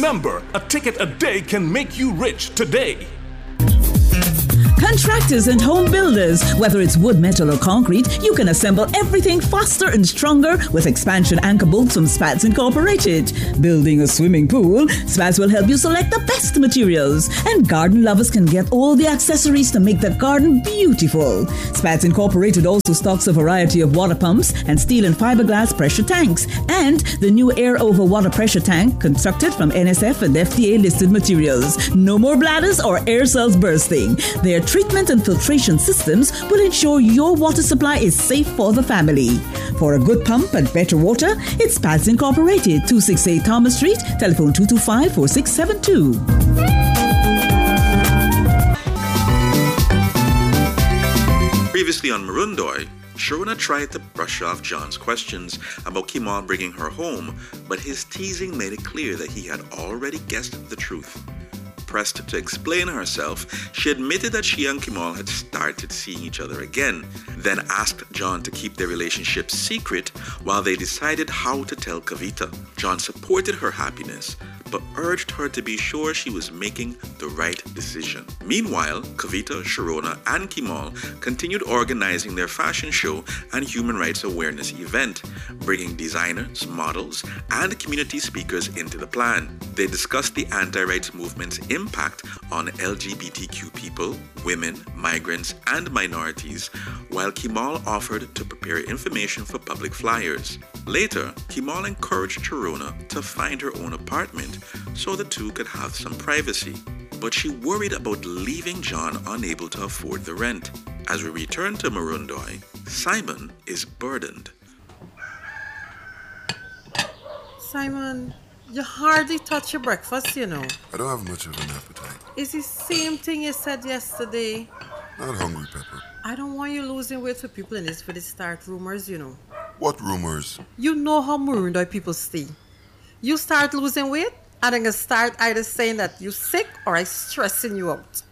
Remember, a ticket a day can make you rich today. Contractors and home builders, whether it's wood, metal or concrete, you can assemble everything faster and stronger with expansion anchor bolts from Spats Incorporated. Building a swimming pool, Spats will help you select the best materials. And garden lovers can get all the accessories to make the garden beautiful. Spats Incorporated also stocks a variety of water pumps and steel and fiberglass pressure tanks. And the new air over water pressure tank constructed from NSF and FDA listed materials. No more bladders or air cells bursting. Their treatment and filtration systems will ensure your water supply is safe for the family. For a good pump and better water, it's Spats Incorporated, 268 Thomas Street, telephone 225-4672. Previously on Marundoy, Sharona tried to brush off John's questions about Kimal bringing her home, but his teasing made it clear that he had already guessed the truth. Pressed to explain herself, she admitted that she and Kimal had started seeing each other again, then asked John to keep their relationship secret while they decided how to tell Kavita. John supported her happiness, but urged her to be sure she was making the right decision. Meanwhile, Kavita, Sharona, and Kimal continued organizing their fashion show and human rights awareness event, bringing designers, models, and community speakers into the plan. They discussed the anti-rights movement's impact on LGBTQ people, women, migrants, and minorities, while Kimal offered to prepare information for public flyers. Later, Kimal encouraged Sharona to find her own apartment so the two could have some privacy. But she worried about leaving John unable to afford the rent. As we return to Marundoy, Simon is burdened. Simon, you hardly touch your breakfast, you know. I don't have much of an appetite. It's the same thing you said yesterday. Not hungry, Pepper. I don't want you losing weight for people in this for the start rumors, you know. What rumors? You know how Marundoy people stay. You start losing weight, and then you start either saying that you're sick or I'm stressing you out.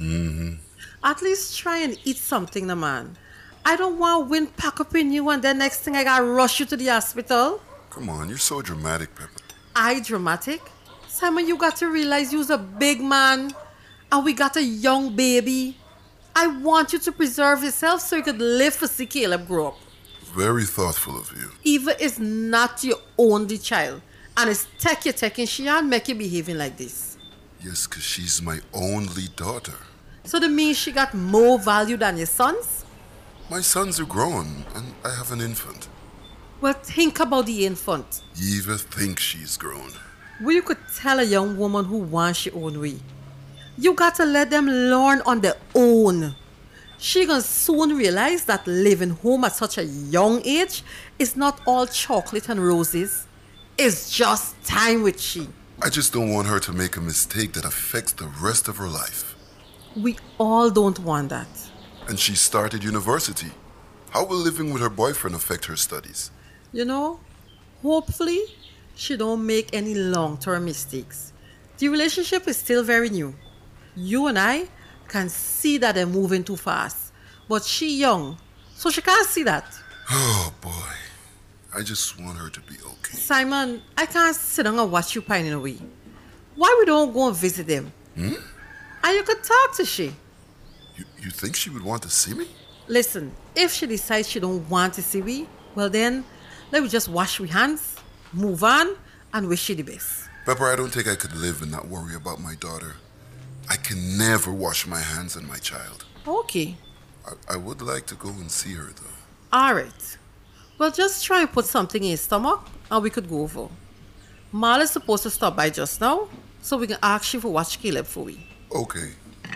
At least try and eat something, the man. I don't want wind pack up in you and then next thing I gotta rush you to the hospital. Come on, you're so dramatic, Pepper. I dramatic? Simon, you got to realize you're a big man and we got a young baby. I want you to preserve yourself so you could live to see Caleb grow up. Very thoughtful of you. Eva is not your only child. And it's you taking she and make you behaving like this. Yes, because she's my only daughter. So that means she got more value than your sons? My sons are grown, and I have an infant. Well, think about the infant. Eva thinks she's grown. Well, you could tell a young woman who wants her own way. You got to let them learn on their own. She gonna soon realize that living home at such a young age is not all chocolate and roses. It's just time with she. I just don't want her to make a mistake that affects the rest of her life. We all don't want that. And she started university. How will living with her boyfriend affect her studies? You know, hopefully she don't make any long-term mistakes. The relationship is still very new. You and I can see that they're moving too fast. But she young, so she can't see that. Oh, boy. I just want her to be okay. Simon, I can't sit down and watch you pining away. Why we don't go and visit them? And you could talk to she. You think she would want to see me? Listen, if she decides she don't want to see me, well then, let me just wash my hands, move on, and wish you the best. Pepper, I don't think I could live and not worry about my daughter. I can never wash my hands on my child. Okay. I would like to go and see her, though. All right. Well, just try and put something in your stomach, and we could go over. Mal is supposed to stop by just now, so we can ask you for watch Caleb for we. Okay.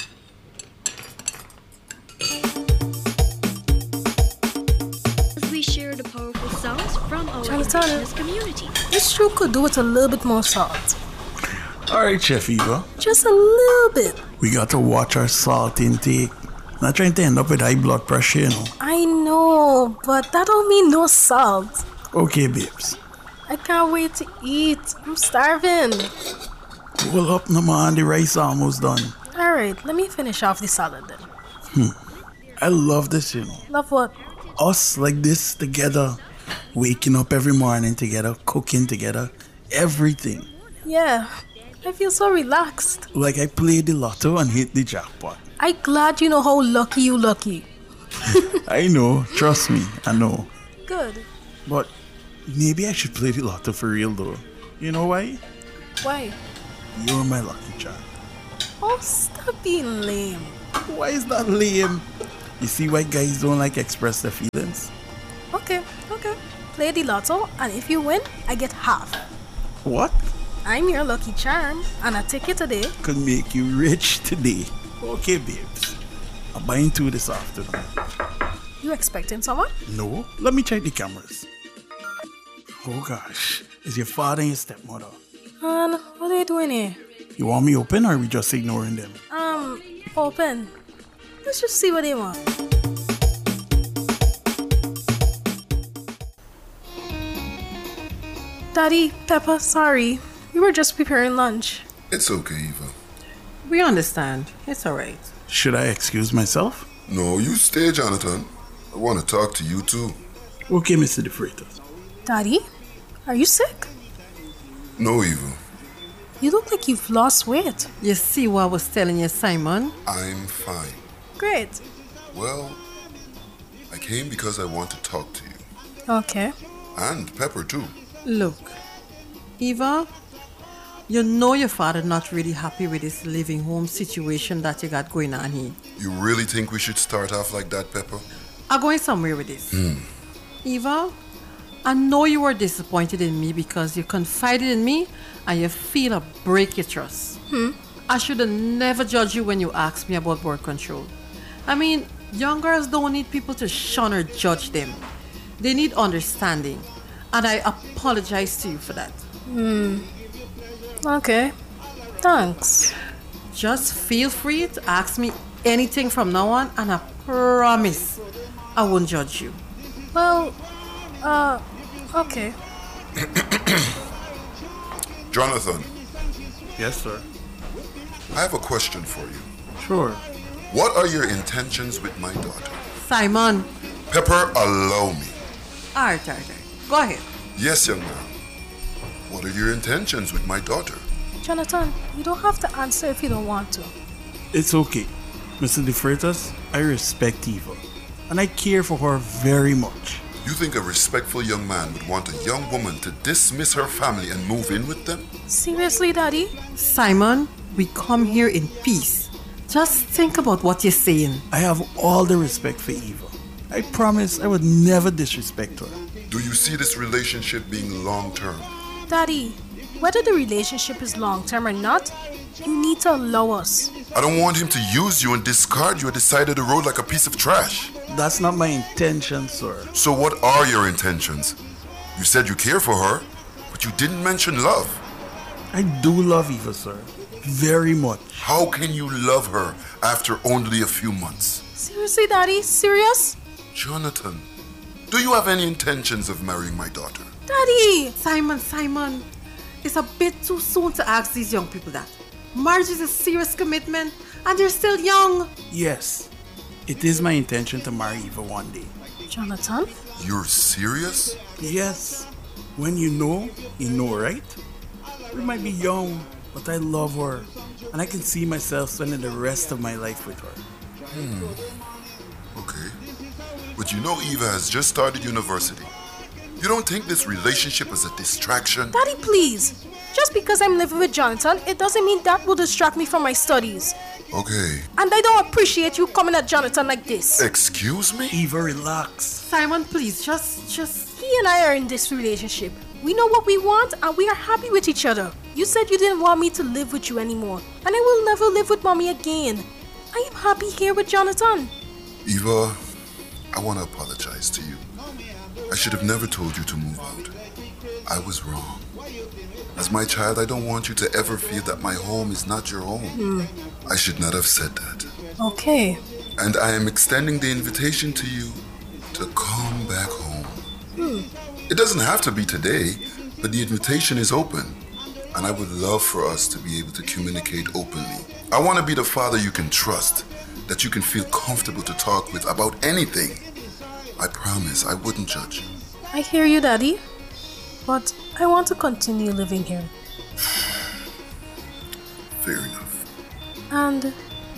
We share the powerful sounds from our indigenous community. This shoe could do with a little bit more salt. All right, Chef Eva. Just a little bit. We got to watch our salt intake. Not trying to end up with high blood pressure, you know. I know, but that don't mean no salt. Okay, babes. I can't wait to eat. I'm starving. Hold up, no man. The rice almost done. All right, let me finish off the salad then. I love this, you know. Love what? Us like this together. Waking up every morning together, cooking together. Everything. Yeah, I feel so relaxed. Like I played the lotto and hit the jackpot. I'm glad you know how lucky you lucky. I know, trust me, I know. Good. But maybe I should play the lotto for real though. You know why? Why? You're my lucky charm. Oh, stop being lame. Why is that lame? You see why guys don't like express their feelings? Okay. Play the lotto, and if you win, I get half. What? I'm your lucky charm, and a ticket today. Could make you rich today. Okay, babes. I'm buying 2 this afternoon. You expecting someone? No? Let me check the cameras. Oh gosh. It's your father and your stepmother. And what are they doing here? You want me open or are we just ignoring them? Open. Let's just see what they want. Daddy, Peppa, sorry. We were just preparing lunch. It's okay, Eva. We understand. It's alright. Should I excuse myself? No, you stay, Jonathan. I want to talk to you too. Okay, Mr. De Freitas. Daddy, are you sick? No, Eva. You look like you've lost weight. You see what I was telling you, Simon? I'm fine. Great. Well, I came because I want to talk to you. Okay. And Pepper too. Look, Eva, you know your father not really happy with this living home situation that you got going on here. You really think we should start off like that, Pepper? I'm going somewhere with this. Eva, I know you were disappointed in me because you confided in me and you feel I break your trust. I should have never judged you when you asked me about birth control. I mean, young girls don't need people to shun or judge them. They need understanding. And I apologize to you for that. Okay. Thanks. Just feel free to ask me anything from now on, and I promise I won't judge you. Well, okay. Jonathan, Yes, sir. I have a question for you. Sure. What are your intentions with my daughter? Simon. Pepper, allow me. Alright. Go ahead. Yes, young man. What are your intentions with my daughter? Jonathan, you don't have to answer if you don't want to. It's okay. Mr. De Freitas, I respect Eva. And I care for her very much. You think a respectful young man would want a young woman to dismiss her family and move in with them? Seriously, Daddy? Simon, we come here in peace. Just think about what you're saying. I have all the respect for Eva. I promise I would never disrespect her. Do you see this relationship being long-term? Daddy, whether the relationship is long-term or not, you need to allow us. I don't want him to use you and discard you at the side of the road like a piece of trash. That's not my intention, sir. So what are your intentions? You said you care for her, but you didn't mention love. I do love Eva, sir. Very much. How can you love her after only a few months? Seriously, Daddy? Serious? Jonathan, do you have any intentions of marrying my daughter? Daddy! Simon, it's a bit too soon to ask these young people that. Marriage is a serious commitment and they're still young. Yes, it is my intention to marry Eva one day. Jonathan? You're serious? Yes. When you know, right? We might be young, but I love her. And I can see myself spending the rest of my life with her. Okay. But you know Eva has just started university. You don't think this relationship is a distraction? Daddy, please. Just because I'm living with Jonathan, it doesn't mean that will distract me from my studies. Okay. And I don't appreciate you coming at Jonathan like this. Excuse me? Eva, relax. Simon, please, just... He and I are in this relationship. We know what we want and we are happy with each other. You said you didn't want me to live with you anymore. And I will never live with Mommy again. I am happy here with Jonathan. Eva, I want to apologize to you. I should have never told you to move out. I was wrong. As my child, I don't want you to ever feel that my home is not your home. I should not have said that. Okay. And I am extending the invitation to you to come back home. It doesn't have to be today, but the invitation is open. And I would love for us to be able to communicate openly. I want to be the father you can trust, that you can feel comfortable to talk with about anything. I promise I wouldn't judge you. I hear you, Daddy. But I want to continue living here. Fair enough. And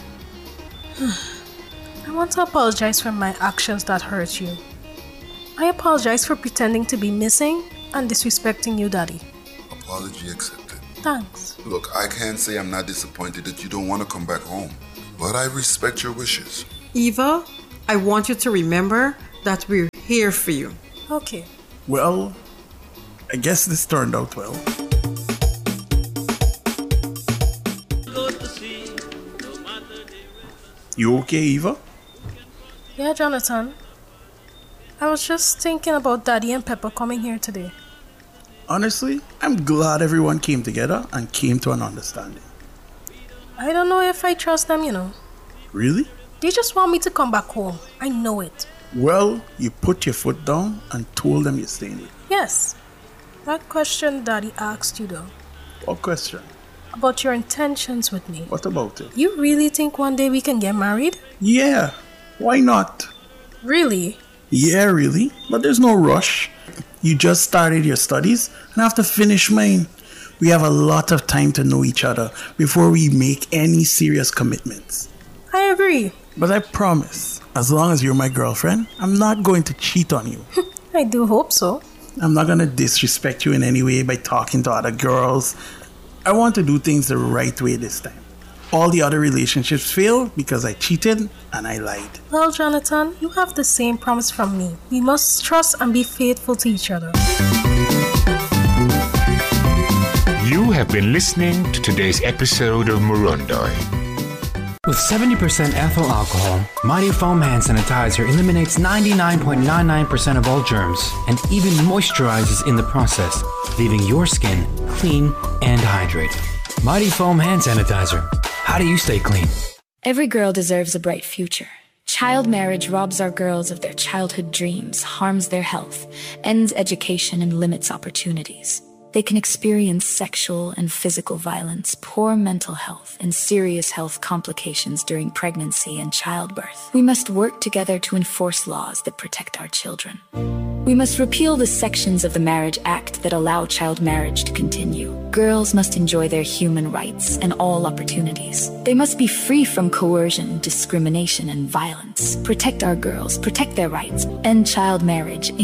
I want to apologize for my actions that hurt you. I apologize for pretending to be missing and disrespecting you, Daddy. Apology accepted. Thanks. Look, I can't say I'm not disappointed that you don't want to come back home, but I respect your wishes. Eva, I want you to remember that we're here for you. Okay. Well, I guess this turned out well. You okay, Eva? Yeah, Jonathan. I was just thinking about Daddy and Pepper coming here today. Honestly, I'm glad everyone came together and came to an understanding. I don't know if I trust them, you know. Really? They just want me to come back home. I know it. Well, you put your foot down and told them you're staying with. Yes. That question Daddy asked you though. What question? About your intentions with me. What about it? You really think one day we can get married? Yeah, why not? Really? Yeah, really. But there's no rush. You just started your studies and I have to finish mine. We have a lot of time to know each other before we make any serious commitments. I agree. But I promise, as long as you're my girlfriend, I'm not going to cheat on you. I do hope so. I'm not going to disrespect you in any way by talking to other girls. I want to do things the right way this time. All the other relationships failed because I cheated and I lied. Well, Jonathan, you have the same promise from me. We must trust and be faithful to each other. You have been listening to today's episode of Murundoy. With 70% ethyl alcohol, Mighty Foam Hand Sanitizer eliminates 99.99% of all germs and even moisturizes in the process, leaving your skin clean and hydrated. Mighty Foam Hand Sanitizer. How do you stay clean? Every girl deserves a bright future. Child marriage robs our girls of their childhood dreams, harms their health, ends education, and limits opportunities. They can experience sexual and physical violence, poor mental health, and serious health complications during pregnancy and childbirth. We must work together to enforce laws that protect our children. We must repeal the sections of the Marriage Act that allow child marriage to continue. Girls must enjoy their human rights and all opportunities. They must be free from coercion, discrimination, and violence. Protect our girls, protect their rights, end child marriage,